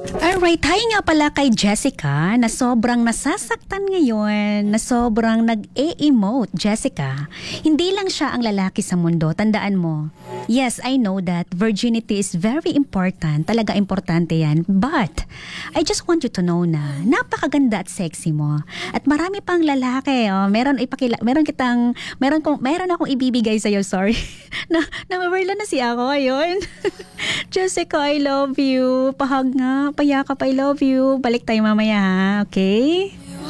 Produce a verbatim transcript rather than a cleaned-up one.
Alright, hi nga pala kay Jessica na sobrang nasasaktan ngayon, na sobrang nag-e-emote. Jessica, hindi lang siya ang lalaki sa mundo, tandaan mo. Yes, I know that virginity is very important, talaga importante yan. But, I just want you to know na napakaganda at sexy mo. At marami pang lalaki, oh. Meron, ipakila, meron kitang, meron, kong, meron akong ibibigay sa'yo, sorry. na, na-maverla na si ako, ayun. Jessica, I love you. Pahag nga, payakap, I love you. Balik tayo mamaya ha, okay?